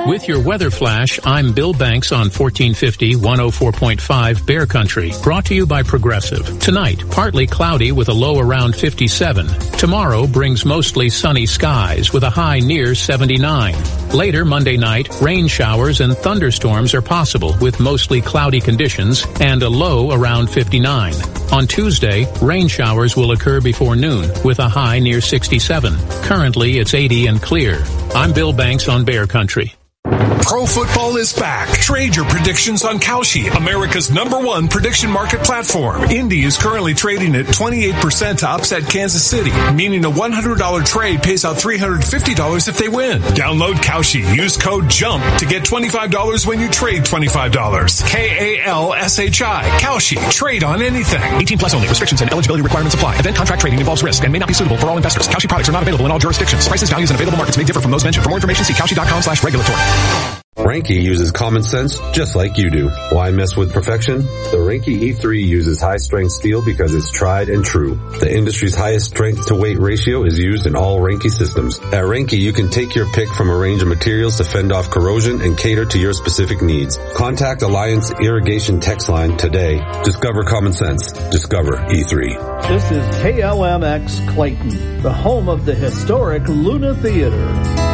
With your weather flash, I'm Bill Banks on 1450 104.5 Bear Country, brought to you by Progressive. Tonight, partly cloudy with a low around 57. Tomorrow brings mostly sunny skies with a high near 79. Later Monday night, rain showers and thunderstorms are possible with mostly cloudy conditions and a low around 59. On Tuesday, rain showers will occur before noon with a high near 67. Currently, it's 80 and clear. I'm Bill Banks on Bear Country. Pro football is back. Trade your predictions on Kalshi, America's #1 prediction market platform. Indy is currently trading at 28% to upset Kansas City, meaning a $100 trade pays out $350 if they win. Download Kalshi. Use code JUMP to get $25 when you trade $25. Kalshi. Kalshi. Trade on anything. 18 plus only. Restrictions and eligibility requirements apply. Event contract trading involves risk and may not be suitable for all investors. Kalshi products are not available in all jurisdictions. Prices, values, and available markets may differ from those mentioned. For more information, see Kalshi.com/regulatory. Renke uses common sense just like you do. Why mess with perfection? The Renke E3 uses high-strength steel because it's tried and true. The industry's highest strength-to-weight ratio is used in all Renke systems. At Renke, you can take your pick from a range of materials to fend off corrosion and cater to your specific needs. Contact Alliance Irrigation text line today. Discover common sense. Discover E3. This is KLMX Clayton, the home of the historic Luna Theater.